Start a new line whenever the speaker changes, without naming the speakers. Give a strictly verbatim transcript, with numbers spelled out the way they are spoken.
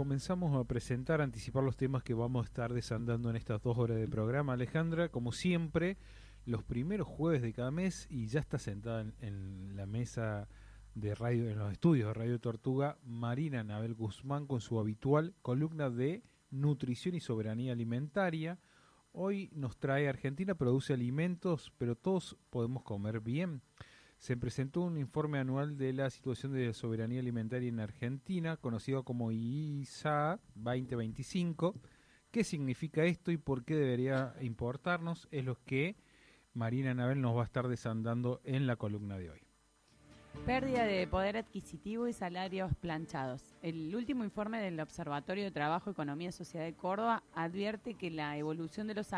comenzamos a presentar, a anticipar los temas que vamos a estar desandando en estas dos horas de programa. Alejandra, como siempre, los primeros jueves de cada mes, y ya está sentada en, en la mesa de radio, en los estudios de Radio Tortuga, Marina Anabel Guzmán, con su habitual columna de nutrición y soberanía alimentaria. Hoy nos trae: Argentina produce alimentos, pero todos podemos comer bien. Se presentó un informe anual de la situación de soberanía alimentaria en Argentina, conocido como I S A veinte veinticinco. ¿Qué significa esto y por qué debería importarnos? Es lo que Marina Anabel nos va a estar desandando en la columna de hoy.
Pérdida de poder adquisitivo y salarios planchados. El último informe del Observatorio de Trabajo, Economía y Sociedad de Córdoba advierte que la evolución de los